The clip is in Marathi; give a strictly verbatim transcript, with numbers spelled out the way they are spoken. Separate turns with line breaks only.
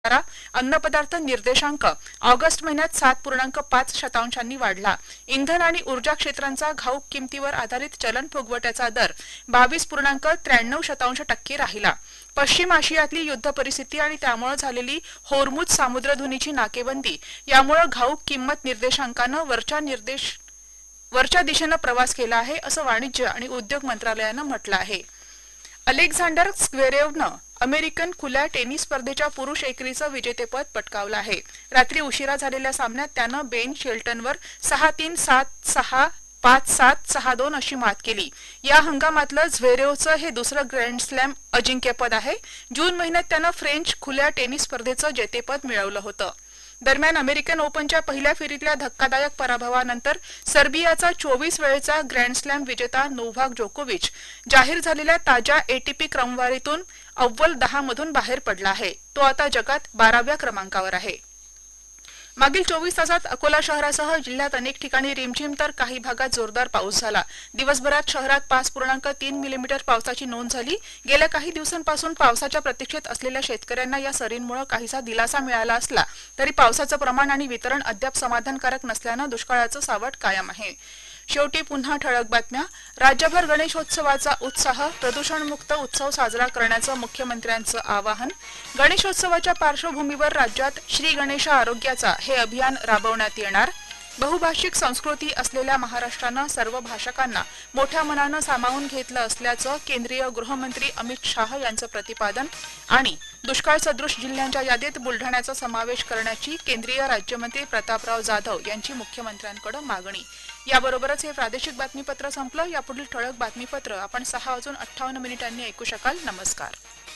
अन्न पदार्थ निर्देशांक ऑगस्ट महिन्यात सात पूर्णांक पाच शतांशांनी वाढला। इंधन आणि ऊर्जा क्षेत्रांचा घाऊक किमतीवर आधारित चलन फुगवट्याचा दर बावीस पूर्णांक त्र्याण्णव शतांश टक्के राहिला। पश्चिम आशियातली युद्ध परिस्थिती आणि त्यामुळे झालेली होर्मुझ सामुद्रधुनीची नाकेबंदी यामुळे घाऊक किंमत निर्देशांकानं वरच्या निर्देश वरच्या दिशेने प्रवास केला आहे, असं वाणिज्य आणि उद्योग मंत्रालयानं म्हटलं आहे। अलेक्झांडर झ्वेरेवनं अमेरिकन खुल्या टेनिस स्पर्धेच्या पुरुष एकेरीचं विजेतेपद पटकावलं आहे। रात्री उशिरा झालेल्या सामन्यात त्यानं बेन शेल्टनवर सहा तीन सात सहा पाच सात सहा दोन अशी मात केली। या हंगामातलं झ्वेरेवचं हे दुसरं ग्रँड स्लॅम अजिंक्यपद आहे। जून महिन्यात त्यानं फ्रेंच खुल्या टेनिस स्पर्धेचं जेतेपद मिळवलं होतं। दरम्यान अमेरिकन ओपनच्या पहिल्या फेरीतल्या धक्कादायक पराभवानंतर सर्बियाचा चोवीस वेळेचा ग्रँड स्लॅम विजेता नोव्हाक जोकोविच जाहीर झालेल्या ताज्या एटीपी क्रमवारीतून अव्वल दहा मधून बाहेर पडला आहे। तो आता जगात बाराव्या क्रमांकावर आहे। मागील चोवीस तासात अकोला शहरासह जिल्ह्यात अनेक ठिकाणी रिमझिम तर काही भागात जोरदार पाऊस झाला। दिवसभरात शहरात पाच पूर्णांक तीन मिलीमीटर पावसाची नोंद झाली। गेल्या काही दिवसांपासून पावसाच्या प्रतीक्षेत असलेल्या शेतकऱ्यांना या सरींमुळे काहीसा दिलासा मिळाला असला तरी पावसाचं प्रमाण आणि वितरण अद्याप समाधानकारक नसल्यानं दुष्काळाचं सावट कायम आहे। शेवटी पुन्हा ठळक बातम्या। राज्यभर गणेशोत्सवाचा उत्साह, प्रदूषणमुक्त उत्सव साजरा करण्याचं मुख्यमंत्र्यांचं आवाहन। गणेशोत्सवाच्या पार्श्वभूमीवर राज्यात श्री गणेश आरोग्याचा हे अभियान राबवण्यात येणार। बहुभाषिक संस्कृती असलेल्या महाराष्ट्रानं सर्व भाषकांना मोठ्या मनानं सामावून घेतलं असल्याचं केंद्रीय गृहमंत्री अमित शाह यांचं प्रतिपादन। आणि दुष्काळ सदृश जिल्ह्यांच्या यादीत बुलढाण्याचा समावेश करण्याची केंद्रीय राज्यमंत्री प्रतापराव जाधव यांची मुख्यमंत्र्यांकडे मागणी। याबरोबरच हे प्रादेशिक बातमीपत्र संपलं। यापुढील ठळक बातमीपत्र आपण सहा वाजून अठ्ठावन्न मिनिटांनी ऐकू शकाल। नमस्कार।